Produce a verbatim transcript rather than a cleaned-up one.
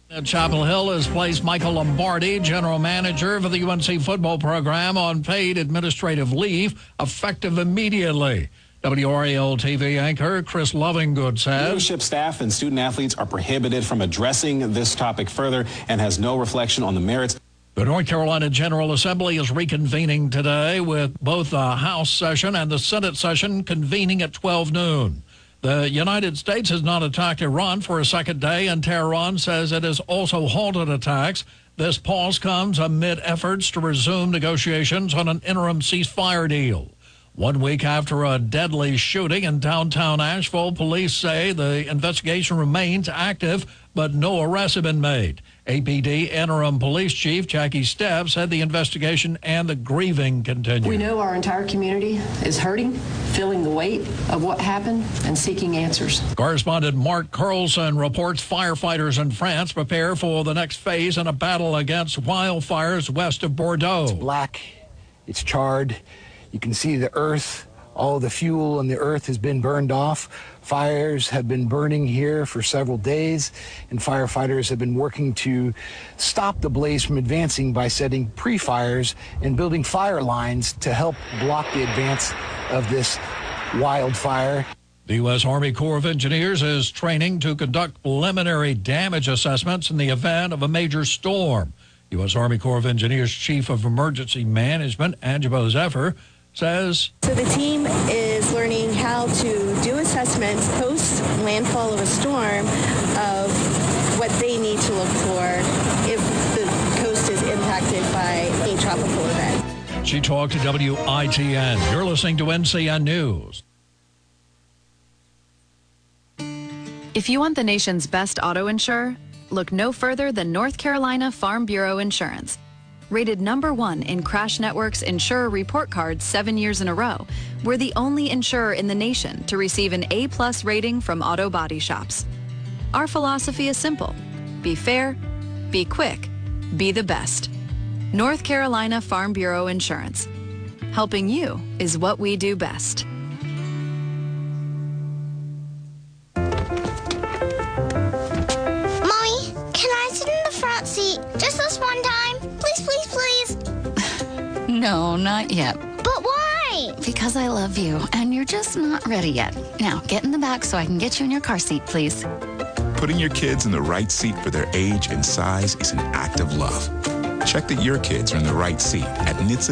At Chapel Hill has placed Michael Lombardi, general manager for the U N C football program, on paid administrative leave, effective immediately. W R A L T V anchor Chris Lovingood says leadership staff and student athletes are prohibited from addressing this topic further and has no reflection on the merits. The North Carolina General Assembly is reconvening today with both the House session and the Senate session convening at twelve noon. The United States has not attacked Iran for a second day, and Tehran says it has also halted attacks. This pause comes amid efforts to resume negotiations on an interim ceasefire deal. One week after a deadly shooting in downtown Asheville, police say the investigation remains active, but no arrests have been made. A P D interim police chief Jackie Stepp said the investigation and the grieving continue. We know our entire community is hurting, feeling the weight of what happened, and seeking answers. Correspondent Mark Carlson reports firefighters in France prepare for the next phase in a battle against wildfires west of Bordeaux. It's black, it's charred. You can see the earth, all the fuel in the earth has been burned off. Fires have been burning here for several days, and firefighters have been working to stop the blaze from advancing by setting pre-fires and building fire lines to help block the advance of this wildfire. The U S Army Corps of Engineers is training to conduct preliminary damage assessments in the event of a major storm. U S Army Corps of Engineers Chief of Emergency Management, Anjabo Zephyr, says so the team is learning how to do assessments post landfall of a storm of what they need to look for if the coast is impacted by a tropical event. She talked to W I T N. You're listening to N C N News. If you want the nation's best auto insurer, look no further than North Carolina Farm Bureau Insurance. Rated number one in Crash Network's Insurer Report Card seven years in a row, we're the only insurer in the nation to receive an A-plus rating from auto body shops. Our philosophy is simple. Be fair, be quick, be the best. North Carolina Farm Bureau Insurance. Helping you is what we do best. Mommy, can I sit in the front seat just this one time? Please, please, please. No, not yet. But why? Because I love you, and you're just not ready yet. Now, get in the back so I can get you in your car seat, please. Putting your kids in the right seat for their age and size is an act of love. Check that your kids are in the right seat at N H T S A